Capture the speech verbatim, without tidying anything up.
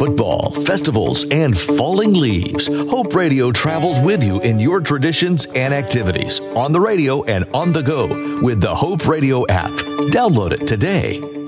football, festivals, and falling leaves, Hope Radio travels with you in your traditions and activities on the radio and on the go with the Hope Radio app. Download it today.